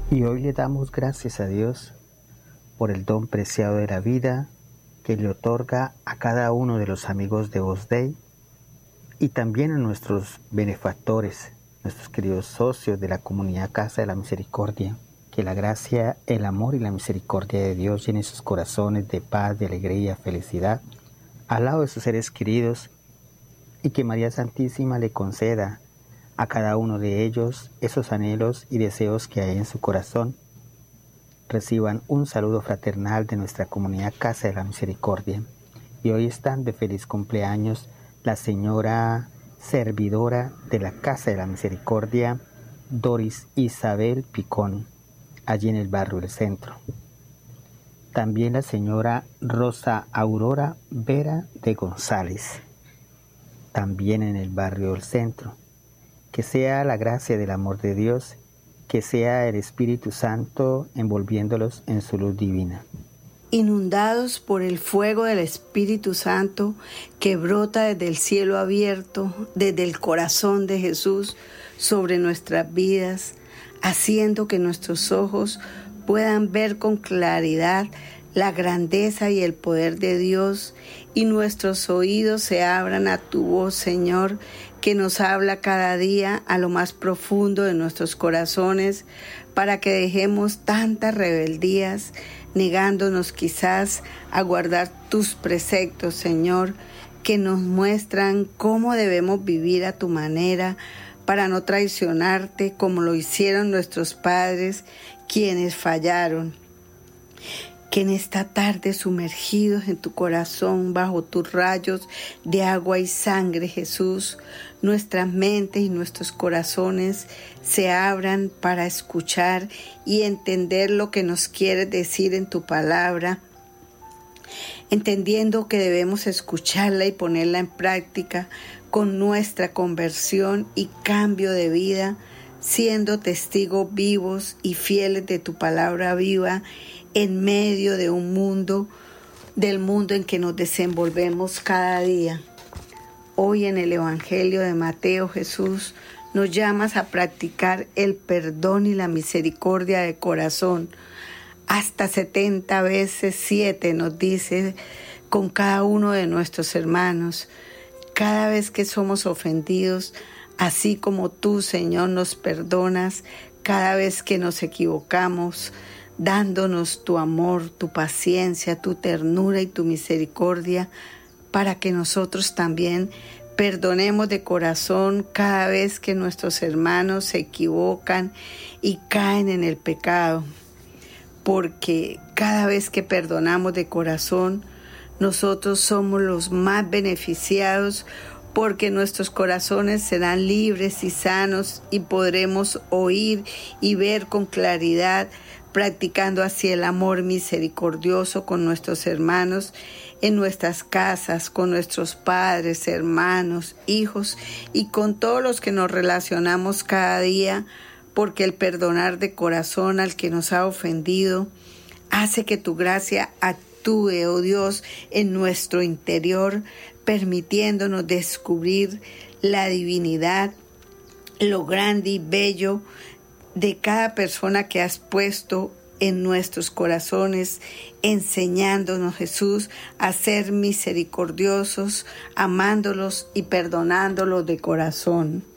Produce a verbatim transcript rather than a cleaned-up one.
Y hoy le damos gracias a Dios por el don preciado de la vida que le otorga a cada uno de los amigos de Opus Dei y también a nuestros benefactores, nuestros queridos socios de la comunidad Casa de la Misericordia. Que la gracia, el amor y la misericordia de Dios llenen sus corazones de paz, de alegría, felicidad, al lado de sus seres queridos, y que María Santísima le conceda a cada uno de ellos esos anhelos y deseos que hay en su corazón. Reciban un saludo fraternal de nuestra comunidad Casa de la Misericordia. Y hoy están de feliz cumpleaños la señora servidora de la Casa de la Misericordia, Doris Isabel Picón, allí en el barrio del Centro. También la señora Rosa Aurora Vera de González, también en el barrio del Centro. Que sea la gracia del amor de Dios, que sea el Espíritu Santo envolviéndolos en su luz divina. Inundados por el fuego del Espíritu Santo que brota desde el cielo abierto, desde el corazón de Jesús sobre nuestras vidas, haciendo que nuestros ojos puedan ver con claridad la grandeza y el poder de Dios, y nuestros oídos se abran a tu voz, Señor, que nos habla cada día a lo más profundo de nuestros corazones, para que dejemos tantas rebeldías, negándonos quizás a guardar tus preceptos, Señor, que nos muestran cómo debemos vivir a tu manera, para no traicionarte como lo hicieron nuestros padres, quienes fallaron. Que en esta tarde, sumergidos en tu corazón, bajo tus rayos de agua y sangre, Jesús, nuestras mentes y nuestros corazones se abran para escuchar y entender lo que nos quieres decir en tu palabra, entendiendo que debemos escucharla y ponerla en práctica con nuestra conversión y cambio de vida, siendo testigos vivos y fieles de tu palabra viva en medio de un mundo, del mundo en que nos desenvolvemos cada día. Hoy en el Evangelio de Mateo, Jesús nos llamas a practicar el perdón y la misericordia de corazón. Hasta setenta veces siete nos dice con cada uno de nuestros hermanos. Cada vez que somos ofendidos, así como tú, Señor, nos perdonas, cada vez que nos equivocamos, dándonos tu amor, tu paciencia, tu ternura y tu misericordia, para que nosotros también perdonemos de corazón cada vez que nuestros hermanos se equivocan y caen en el pecado. Porque cada vez que perdonamos de corazón, nosotros somos los más beneficiados, porque nuestros corazones serán libres y sanos y podremos oír y ver con claridad, practicando así el amor misericordioso con nuestros hermanos en nuestras casas, con nuestros padres, hermanos, hijos y con todos los que nos relacionamos cada día, porque el perdonar de corazón al que nos ha ofendido hace que tu gracia actúe, oh Dios, en nuestro interior, permitiéndonos descubrir la divinidad, lo grande y bello de cada persona que has puesto en nuestros corazones, enseñándonos, Jesús, a ser misericordiosos, amándolos y perdonándolos de corazón.